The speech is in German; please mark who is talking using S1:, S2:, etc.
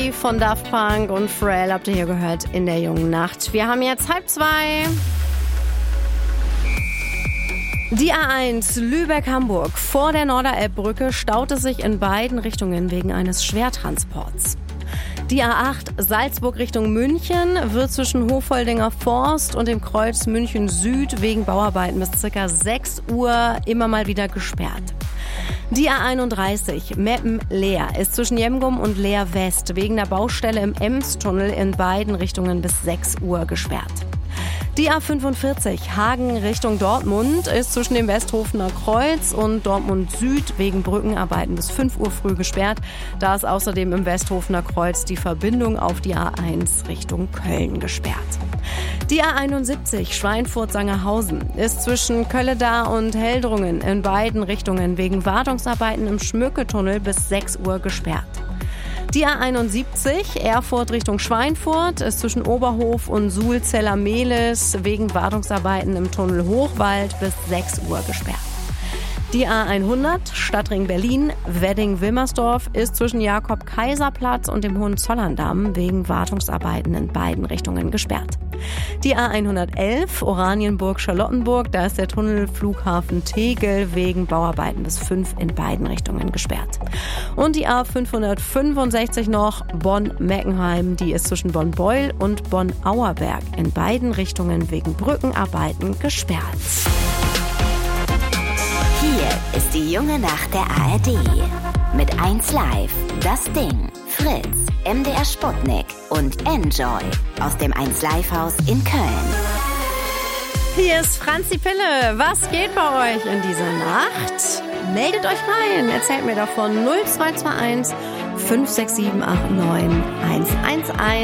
S1: Von Daft Punk und Pharrell habt ihr hier gehört in der jungen Nacht. Wir haben jetzt 1:30. Die A1 Lübeck-Hamburg vor der Norderelbbrücke staut es sich in beiden Richtungen wegen eines Schwertransports. Die A8 Salzburg Richtung München wird zwischen Hofoldinger Forst und dem Kreuz München Süd wegen Bauarbeiten bis ca. 6 Uhr immer mal wieder gesperrt. Die A31 Meppen-Leer ist zwischen Jemgum und Leer West wegen der Baustelle im Emstunnel in beiden Richtungen bis 6 Uhr gesperrt. Die A45 Hagen Richtung Dortmund ist zwischen dem Westhofener Kreuz und Dortmund Süd wegen Brückenarbeiten bis 5 Uhr früh gesperrt. Da ist außerdem im Westhofener Kreuz die Verbindung auf die A1 Richtung Köln gesperrt. Die A71 Schweinfurt-Sangerhausen ist zwischen Kölledar und Heldrungen in beiden Richtungen wegen Wartungsarbeiten im Schmücketunnel bis 6 Uhr gesperrt. Die A71 Erfurt Richtung Schweinfurt ist zwischen Oberhof und Sulzeller-Mehlis wegen Wartungsarbeiten im Tunnel Hochwald bis 6 Uhr gesperrt. Die A100 Stadtring Berlin Wedding-Wilmersdorf ist zwischen Jakob-Kaiser-Platz und dem Hohenzollern-Damm wegen Wartungsarbeiten in beiden Richtungen gesperrt. Die A111 Oranienburg-Charlottenburg, da ist der Tunnel Flughafen Tegel wegen Bauarbeiten bis 5 in beiden Richtungen gesperrt. Und die A565 noch Bonn-Meckenheim, die ist zwischen Bonn-Beul und Bonn-Auerberg in beiden Richtungen wegen Brückenarbeiten gesperrt.
S2: Hier ist die junge Nacht der ARD. Mit 1 Live, Das Ding, Fritz, MDR Sputnik und Enjoy aus dem 1 Live Haus in Köln.
S1: Hier ist Franzi Pille. Was geht bei euch in dieser Nacht? Meldet euch rein. Erzählt mir davon 0221 56789 111.